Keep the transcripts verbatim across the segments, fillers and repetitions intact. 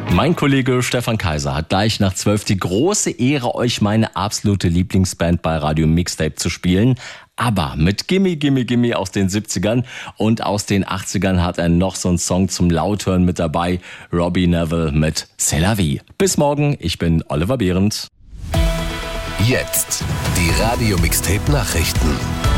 Mein Kollege Stefan Kaiser hat gleich nach zwölf die große Ehre, euch meine absolute Lieblingsband bei Radio Mixtape zu spielen. Aber mit Gimme, Gimme, Gimme aus den siebzigern und aus den achtzigern hat er noch so einen Song zum Lauthören mit dabei. Robbie Neville mit C'est la vie. Bis morgen, ich bin Oliver Behrendt. Jetzt die Radio Mixtape Nachrichten.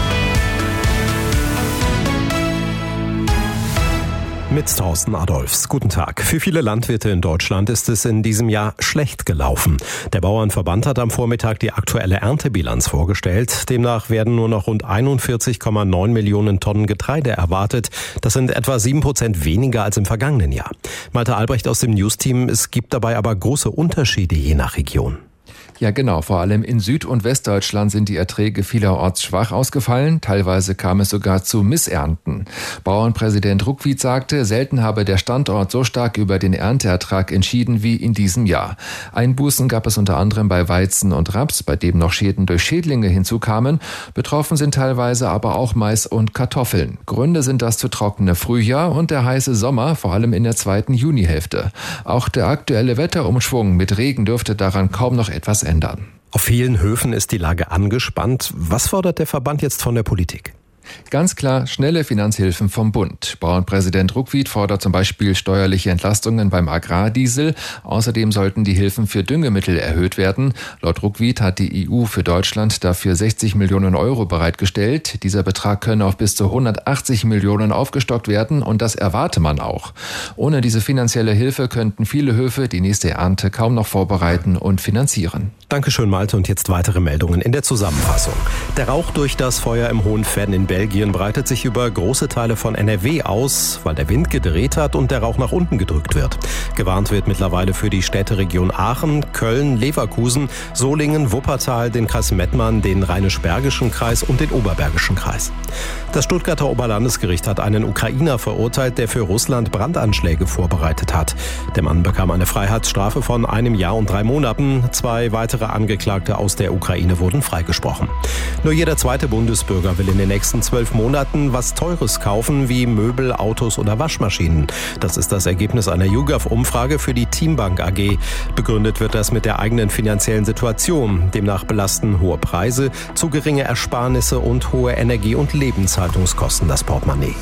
Mit Thorsten Adolfs. Guten Tag. Für viele Landwirte in Deutschland ist es in diesem Jahr schlecht gelaufen. Der Bauernverband hat am Vormittag die aktuelle Erntebilanz vorgestellt. Demnach werden nur noch rund einundvierzig Komma neun Millionen Tonnen Getreide erwartet. Das sind etwa sieben Prozent weniger als im vergangenen Jahr. Malte Albrecht aus dem News-Team. Es gibt dabei aber große Unterschiede je nach Region. Ja genau, vor allem in Süd- und Westdeutschland sind die Erträge vielerorts schwach ausgefallen. Teilweise kam es sogar zu Missernten. Bauernpräsident Ruckwied sagte, selten habe der Standort so stark über den Ernteertrag entschieden wie in diesem Jahr. Einbußen gab es unter anderem bei Weizen und Raps, bei dem noch Schäden durch Schädlinge hinzukamen. Betroffen sind teilweise aber auch Mais und Kartoffeln. Gründe sind das zu trockene Frühjahr und der heiße Sommer, vor allem in der zweiten Junihälfte. Auch der aktuelle Wetterumschwung mit Regen dürfte daran kaum noch etwas ändern. Ändern. Auf vielen Höfen ist die Lage angespannt. Was fordert der Verband jetzt von der Politik? Ganz klar, schnelle Finanzhilfen vom Bund. Bauernpräsident Ruckwied fordert zum Beispiel steuerliche Entlastungen beim Agrardiesel. Außerdem sollten die Hilfen für Düngemittel erhöht werden. Laut Ruckwied hat die E U für Deutschland dafür sechzig Millionen Euro bereitgestellt. Dieser Betrag könne auf bis zu hundertachtzig Millionen aufgestockt werden und das erwarte man auch. Ohne diese finanzielle Hilfe könnten viele Höfe die nächste Ernte kaum noch vorbereiten und finanzieren. Dankeschön, Malte. Und jetzt weitere Meldungen in der Zusammenfassung. Der Rauch durch das Feuer im Hohenfern in Belgien breitet sich über große Teile von N R W aus, weil der Wind gedreht hat und der Rauch nach unten gedrückt wird. Gewarnt wird mittlerweile für die Städteregion Aachen, Köln, Leverkusen, Solingen, Wuppertal, den Kreis Mettmann, den Rheinisch-Bergischen Kreis und den Oberbergischen Kreis. Das Stuttgarter Oberlandesgericht hat einen Ukrainer verurteilt, der für Russland Brandanschläge vorbereitet hat. Der Mann bekam eine Freiheitsstrafe von einem Jahr und drei Monaten. Zwei weitere Angeklagte aus der Ukraine wurden freigesprochen. Nur jeder zweite Bundesbürger will in den nächsten zwölf Monaten was Teures kaufen, wie Möbel, Autos oder Waschmaschinen. Das ist das Ergebnis einer YouGov-Umfrage für die Teambank A G. Begründet wird das mit der eigenen finanziellen Situation. Demnach belasten hohe Preise, zu geringe Ersparnisse und hohe Energie- und Lebenshaltungskosten das Portemonnaie.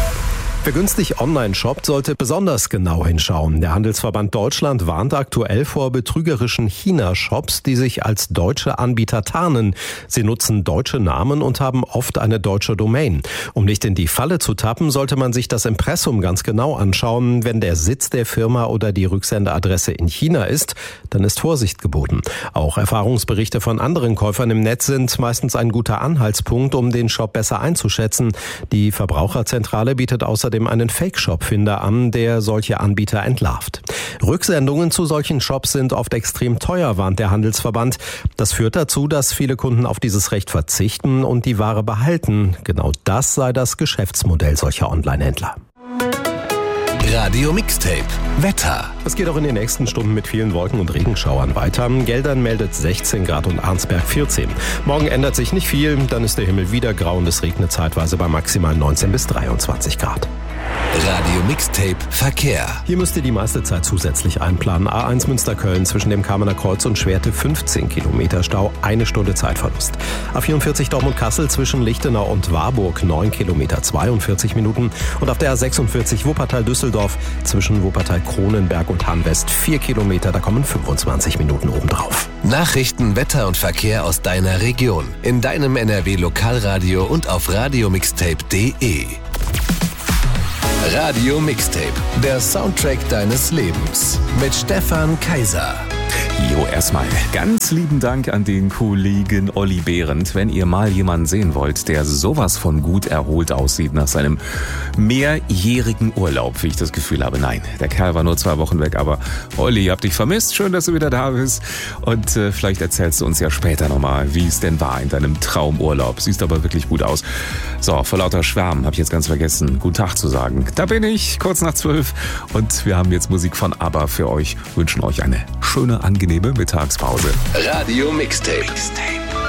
Wer günstig online shoppt, sollte besonders genau hinschauen. Der Handelsverband Deutschland warnt aktuell vor betrügerischen China-Shops, die sich als deutsche Anbieter tarnen. Sie nutzen deutsche Namen und haben oft eine deutsche Domain. Um nicht in die Falle zu tappen, sollte man sich das Impressum ganz genau anschauen. Wenn der Sitz der Firma oder die Rücksendeadresse in China ist, dann ist Vorsicht geboten. Auch Erfahrungsberichte von anderen Käufern im Netz sind meistens ein guter Anhaltspunkt, um den Shop besser einzuschätzen. Die Verbraucherzentrale bietet außerdem einen Fake-Shop-Finder an, der solche Anbieter entlarvt. Rücksendungen zu solchen Shops sind oft extrem teuer, warnt der Handelsverband. Das führt dazu, dass viele Kunden auf dieses Recht verzichten und die Ware behalten. Genau das sei das Geschäftsmodell solcher Online-Händler. Radio Mixtape Wetter. Es geht auch in den nächsten Stunden mit vielen Wolken- und Regenschauern weiter. Geldern meldet sechzehn Grad und Arnsberg vierzehn. Morgen ändert sich nicht viel, dann ist der Himmel wieder grau und es regnet zeitweise bei maximal neunzehn bis dreiundzwanzig Grad. Radio Mixtape Verkehr. Hier müsst ihr die meiste Zeit zusätzlich einplanen. A eins Münster-Köln zwischen dem Kamener Kreuz und Schwerte fünfzehn Kilometer Stau, eine Stunde Zeitverlust. A vierundvierzig Dortmund-Kassel zwischen Lichtenau und Warburg neun Kilometer, zweiundvierzig Minuten. Und auf der A sechsundvierzig Wuppertal-Düsseldorf zwischen Wuppertal-Kronenberg und Hahn-West vier Kilometer, da kommen fünfundzwanzig Minuten obendrauf. Nachrichten, Wetter und Verkehr aus deiner Region. In deinem N R W-Lokalradio und auf radiomixtape punkt de. Radio Mixtape, der Soundtrack deines Lebens mit Stefan Kaiser. Jo, erstmal ganz lieben Dank an den Kollegen Olli Behrendt. Wenn ihr mal jemanden sehen wollt, der sowas von gut erholt aussieht nach seinem mehrjährigen Urlaub, wie ich das Gefühl habe. Nein, der Kerl war nur zwei Wochen weg, aber Olli, ich hab dich vermisst. Schön, dass du wieder da bist. Und äh, vielleicht erzählst du uns ja später nochmal, wie es denn war in deinem Traumurlaub. Siehst aber wirklich gut aus. So, vor lauter Schwärmen habe ich jetzt ganz vergessen, guten Tag zu sagen. Da bin ich, kurz nach zwölf. Und wir haben jetzt Musik von ABBA für euch. Wünschen euch eine schöne, angenehme Mittagspause. Radio Mixtape. Mixtape.